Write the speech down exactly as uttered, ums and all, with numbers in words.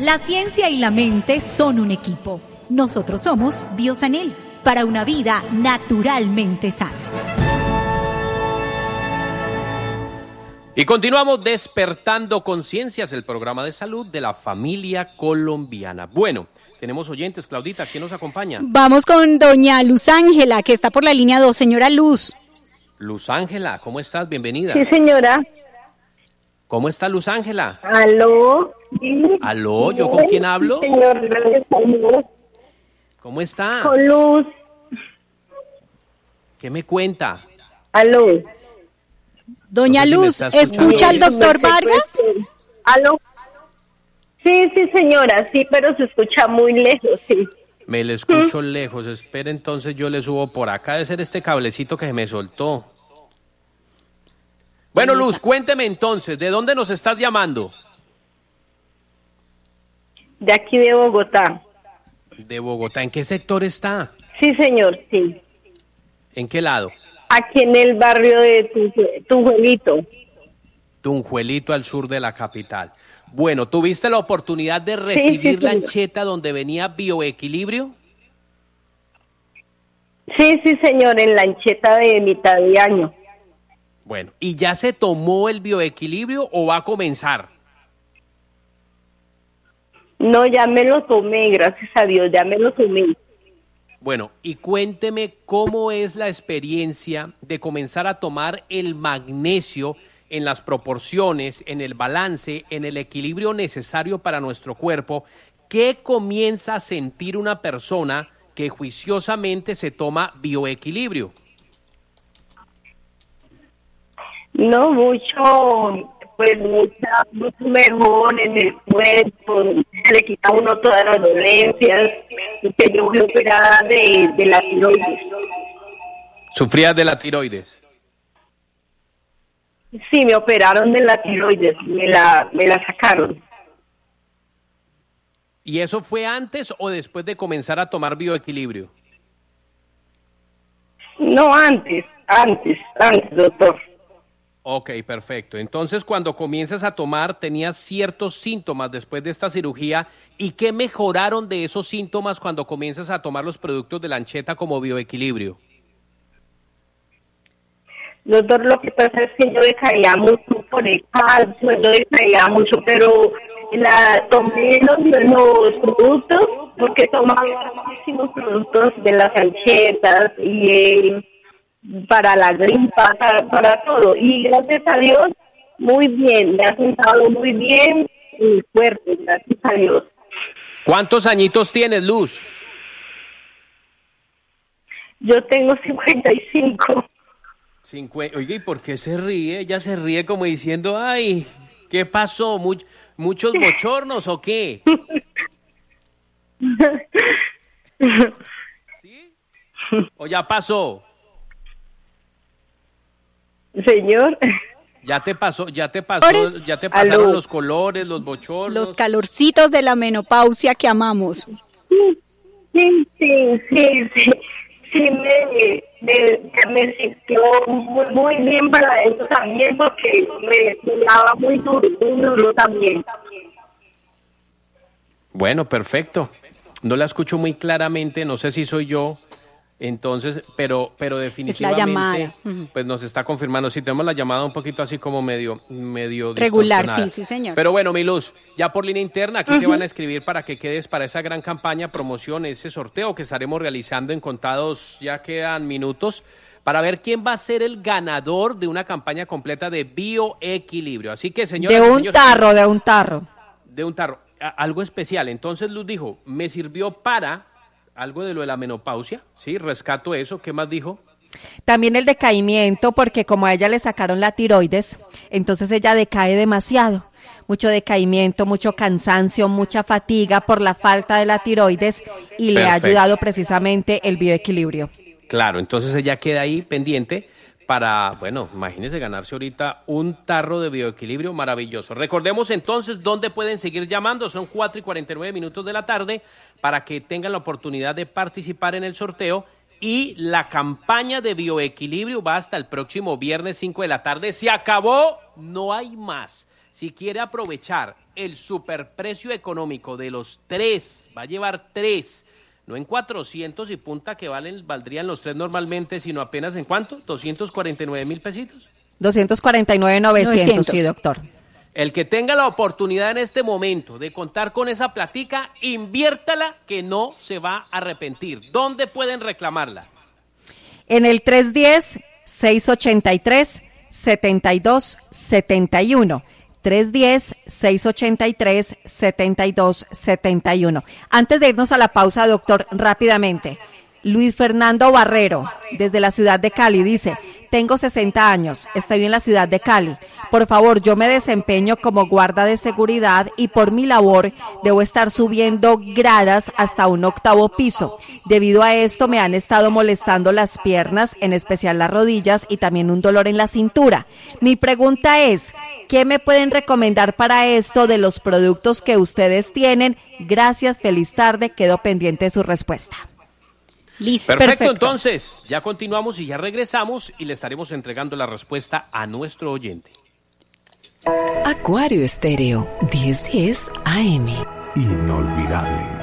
La ciencia y la mente son un equipo. Nosotros somos Biosanel, para una vida naturalmente sana. Y continuamos despertando conciencias, el programa de salud de la familia colombiana. Bueno, tenemos oyentes, Claudita, ¿quién nos acompaña? Vamos con doña Luz Ángela, que está por la línea dos. Señora Luz. Luz Ángela, ¿cómo estás? Bienvenida. Sí, señora. ¿Cómo está Luz Ángela? Aló. Sí. Aló, ¿yo con quién hablo? Sí, señor, gracias a Dios. ¿Cómo está? Con Luz. ¿Qué me cuenta? Aló. Doña No sé si me Luz, está escuchando. ¿escucha al doctor Vargas? Aló. Sí, sí, señora, sí, pero se escucha muy lejos, sí. Me le escucho lejos, espere, entonces yo le subo por acá, debe ser este cablecito que se me soltó. Bueno, Luz, cuénteme entonces, ¿de dónde nos estás llamando? De aquí de Bogotá. De Bogotá, ¿en qué sector está? Sí, señor, sí. ¿En qué lado? Aquí en el barrio de Tunjue- Tunjuelito. Tunjuelito, al sur de la capital. Bueno, ¿tuviste la oportunidad de recibir sí, sí, la señor. ancheta donde venía Bioequilibrio? Sí, sí, señor, en la ancheta de mitad de año. Bueno, ¿y ya se tomó el Bioequilibrio o va a comenzar? No, ya me lo tomé, gracias a Dios, ya me lo tomé. Bueno, y cuénteme cómo es la experiencia de comenzar a tomar el magnesio en las proporciones, en el balance, en el equilibrio necesario para nuestro cuerpo. ¿Qué comienza a sentir una persona que juiciosamente se toma Bioequilibrio? No mucho, pues mucha, mucho mejor en el cuerpo, se le quita a uno todas las dolencias, que yo fui operada de, de la tiroides. ¿Sufrías de la tiroides? Sí, me operaron de la tiroides, me la, me la sacaron. ¿Y eso fue antes o después de comenzar a tomar Bioequilibrio? No, antes, antes, antes, doctor. Ok, perfecto. Entonces, cuando comienzas a tomar, tenías ciertos síntomas después de esta cirugía. ¿Y qué mejoraron de esos síntomas cuando comienzas a tomar los productos de la ancheta como Bioequilibrio? Doctor, lo que pasa es que yo decaía mucho por el calcio, yo decaía mucho, pero la tomé los, los productos, porque tomaba muchísimos productos de las anchetas y eh, para la gripa, para, para todo. Y gracias a Dios, muy bien, me ha sentado muy bien mi cuerpo, gracias a Dios. ¿Cuántos añitos tienes, Luz? Yo tengo cincuenta y cinco. Cincu- Oiga, ¿y por qué se ríe? Ella se ríe como diciendo, ay, ¿qué pasó? ¿Much- ¿Muchos bochornos o qué? ¿Sí? ¿O ya pasó? Señor. Ya te pasó, ya te pasó, ¿Colores? ya te pasaron Aló. los colores, los bochornos. Los calorcitos de la menopausia que amamos. Sí, sí, sí, sí, sí, sí me, me, me sintió muy, muy bien para eso también, porque me, me daba muy duro, muy duro también. Bueno, perfecto. No la escucho muy claramente, no sé si soy yo, entonces, pero, pero definitivamente, llamada. Ujú. pues nos está confirmando. Si tenemos la llamada un poquito así como medio, medio Regular, distorsionada. sí, sí, señor. Pero bueno, mi Luz, ya por línea interna, aquí te van a escribir para que quedes para esa gran campaña, promoción, ese sorteo que estaremos realizando en contados, ya quedan minutos, para ver quién va a ser el ganador de una campaña completa de Bioequilibrio. Así que, señoras De y un señores, tarro, de un tarro. de un tarro, a- algo especial. Entonces Luz dijo, me sirvió para algo de lo de la menopausia, ¿sí? Rescato eso. ¿Qué más dijo? También el decaimiento, porque como a ella le sacaron la tiroides, entonces ella decae demasiado. Mucho decaimiento, mucho cansancio, mucha fatiga por la falta de la tiroides y le ha Perfecto. ayudado precisamente el bioequilibrio. Claro, entonces ella queda ahí pendiente para, bueno, imagínense ganarse ahorita un tarro de Bioequilibrio maravilloso. Recordemos entonces dónde pueden seguir llamando, son cuatro y cuarenta y nueve minutos de la tarde, para que tengan la oportunidad de participar en el sorteo. Y la campaña de Bioequilibrio va hasta el próximo viernes cinco de la tarde. Se acabó, no hay más. si quiere aprovechar el superprecio económico de los tres, va a llevar tres, no en cuatrocientos y punta que valen, valdrían los tres normalmente, sino apenas en ¿cuánto? ¿doscientos cuarenta y nueve mil pesitos? doscientos cuarenta y nueve mil novecientos, sí, doctor. El que tenga la oportunidad en este momento de contar con esa platica, inviértala que no se va a arrepentir. ¿Dónde pueden reclamarla? En el tres uno cero, seis ocho tres, siete dos siete uno. tres uno cero, seis ocho tres, siete dos siete uno. Antes de irnos a la pausa, doctor, rápidamente. Luis Fernando Barrero, desde la ciudad de Cali, dice: tengo sesenta años, estoy en la ciudad de Cali. Por favor, yo me desempeño como guarda de seguridad y por mi labor debo estar subiendo gradas hasta un octavo piso. Debido a esto me han estado molestando las piernas, en especial las rodillas y también un dolor en la cintura. Mi pregunta es, ¿qué me pueden recomendar para esto de los productos que ustedes tienen? Gracias, feliz tarde, quedo pendiente de su respuesta. Listo. Perfecto, Perfecto, entonces, ya continuamos y ya regresamos y le estaremos entregando la respuesta a nuestro oyente. Acuario Estéreo, diez diez A M. Inolvidable.